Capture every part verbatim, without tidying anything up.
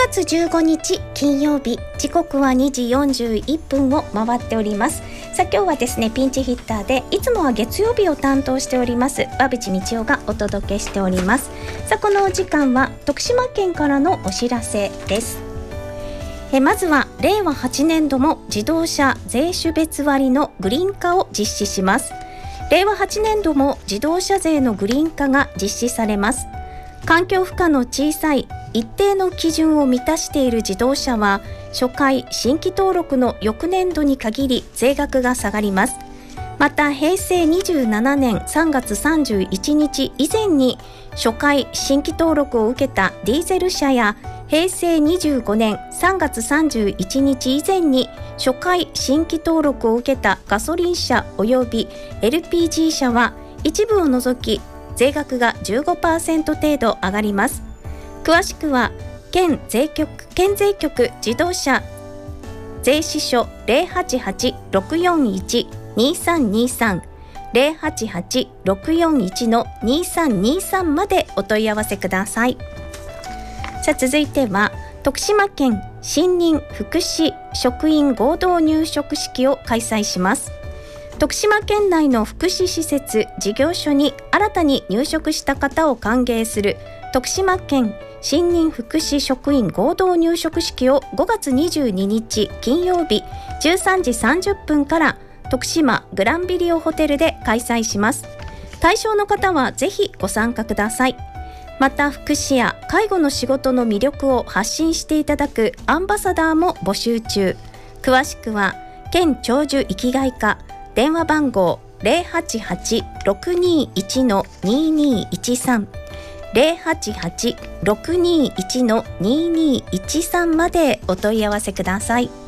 がつじゅうごにち金曜日、時刻はにじよんじゅういっぷんを回っております。さあ今日はですね、ピンチヒッターでいつもは月曜日を担当しております馬淵道夫がお届けしております。さあこのお時間は徳島県からのお知らせです。えまずはれいわはちねんども自動車税種別割のグリーン化を実施します。れいわはちねんども自動車税のグリーン化が実施されます。環境負荷の小さい一定の基準を満たしている自動車は初回新規登録の翌年度に限り税額が下がります。またへいせいにじゅうななねんさんがつさんじゅういちにち以前に初回新規登録を受けたディーゼル車やへいせいにじゅうごねんさんがつさんじゅういちにち以前に初回新規登録を受けたガソリン車および エルピージー 車は一部を除き税額が じゅうごパーセント 程度上がります。詳しくは県税局、県税局自動車税支署 ゼロはちはちろくよんいちにさんにさん ゼロはちはちろくよんいちのにさんにさんまでお問い合わせください。さあ続いては徳島県森林福祉職員合同入職式を開催します。徳島県内の福祉施設事業所に新たに入職した方を歓迎する徳島県森林福祉職員合同入職式をごがつにじゅうににち金曜日じゅうさんじさんじゅっぷんから徳島グランビリオホテルで開催します。対象の方はぜひご参加ください。また福祉や介護の仕事の魅力を発信していただくアンバサダーも募集中。詳しくは県長寿生きがい課電話番号 ゼロはちはちろくにいちのににいちさん ゼロはちはちろくにいちのににいちさんまでお問い合わせください。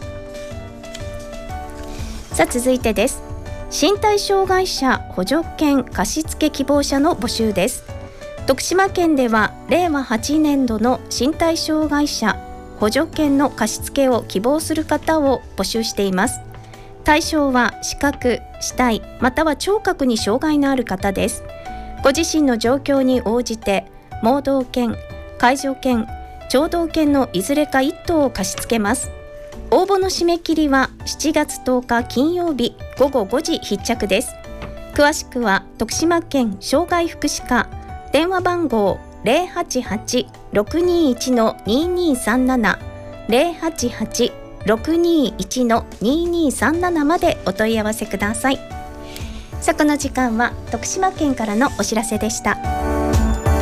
さあ続いてです。身体障害者補助犬貸付希望者の募集です。徳島県ではれいわはちねんどの身体障害者補助犬の貸付を希望する方を募集しています。対象は視覚、視体または聴覚に障害のある方です。ご自身の状況に応じて盲導犬、介助犬、聴導犬のいずれかいっとうを貸し付けます。応募の締め切りはしちがつとおか金曜日ごごごじ必着です。詳しくは徳島県障害福祉課電話番号 ゼロはちはちろくにいちのににさんなな ゼロはちはちろくにいちのににさんななまでお問い合わせください。さあこの時間は徳島県からのお知らせでした。